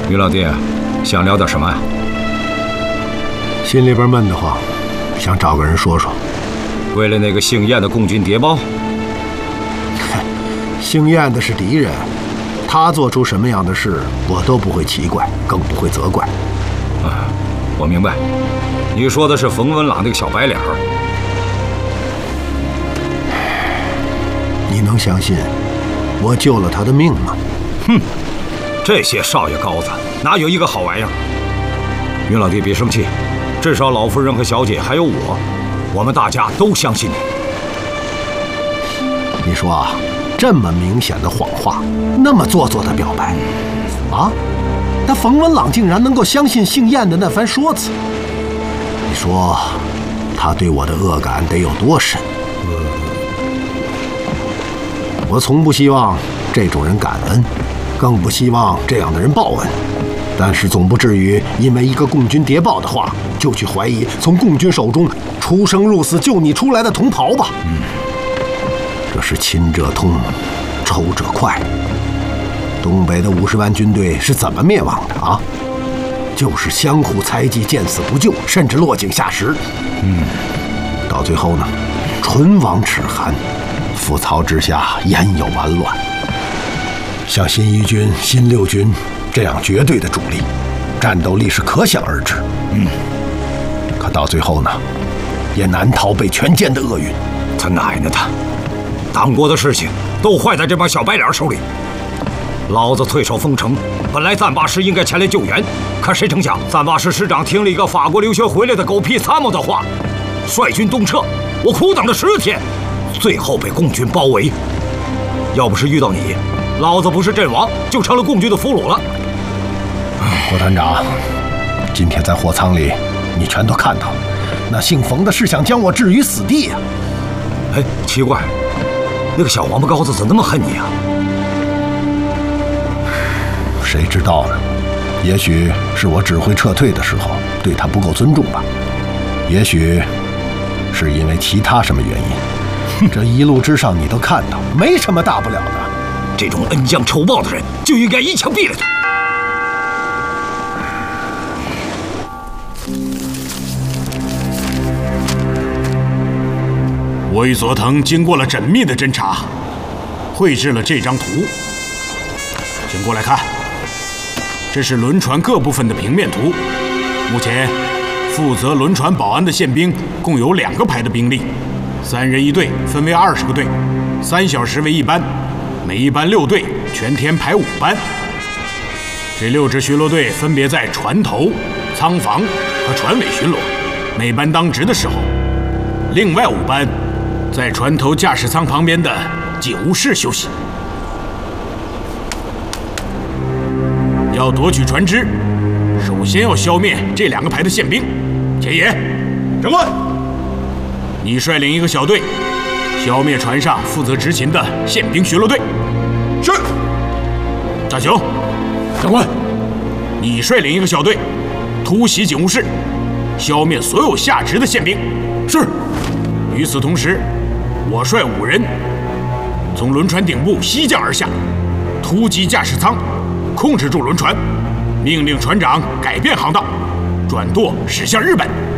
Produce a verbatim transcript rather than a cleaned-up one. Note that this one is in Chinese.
于老弟，想聊点什么呀？ 心里边闷得慌，想找个人说说。 为了那个姓燕的共军谍报？ 姓燕的是敌人，他做出什么样的事，我都不会奇怪，更不会责怪。 啊，我明白，你说的是冯文朗那个小白脸儿。 你能相信我救了他的命吗？ 哼，这些少爷高子哪有一个好玩意儿？云老弟别生气，至少老夫人和小姐还有我，我们大家都相信你。 你说啊，这么明显的谎话，那么做作的表白，啊，那冯文朗竟然能够相信姓燕的那番说辞，你说他对我的恶感得有多深？我从不希望这种人感恩，更不希望这样的人报恩，但是总不至于因为一个共军谍报的话，就去怀疑从共军手中出生入死救你出来的同袍吧。嗯，这是亲者痛，仇者快。东北的五十万军队是怎么灭亡的啊？就是相互猜忌，见死不救，甚至落井下石。嗯，到最后呢，唇亡齿寒。覆巢之下，焉有完卵？像新一军、新六军这样绝对的主力，战斗力是可想而知。嗯，可到最后呢，也难逃被全歼的厄运。 他奶奶的！党国的事情都坏在这帮小白脸手里。老子退守丰城，本来赞霸师应该前来救援，可谁成想赞霸师师长听了一个法国留学回来的狗屁参谋的话，率军东撤。我苦等了十天。最后被共军包围，要不是遇到你，老子不是阵亡，就成了共军的俘虏了。 郭团长，今天在货仓里，你全都看到了，那姓冯的是想将我置于死地呀、 啊！哎，奇怪，那个小王八羔子怎么那么恨你啊？ 谁知道呢？也许是我指挥撤退的时候对他不够尊重吧，也许是因为其他什么原因。这一路之上，你都看到，没什么大不了的。 这种恩将仇报的人，就应该一枪毙了他。 我与佐藤经过了缜密的侦查，绘制了这张图。请过来看，这是轮船各部分的平面图。目前，负责轮船保安的宪兵共有两个排的兵力。三人一队，分为二十个队，三小时为一班，每一班六队，全天排五班。这六支巡逻队分别在船头、舱房和船尾巡逻，每班当值的时候。另外五班在船头驾驶舱旁边的警务室休息。要夺取船只，首先要消灭这两个排的宪兵。田野，长官。你率领一个小队，消灭船上负责执勤的宪兵巡逻队。是。大雄，长官，你率领一个小队，突袭警务室，消灭所有下职的宪兵。是。与此同时，我率五人从轮船顶部西降而下，突击驾驶舱，控制住轮船，命令船长改变航道，转舵驶向日本。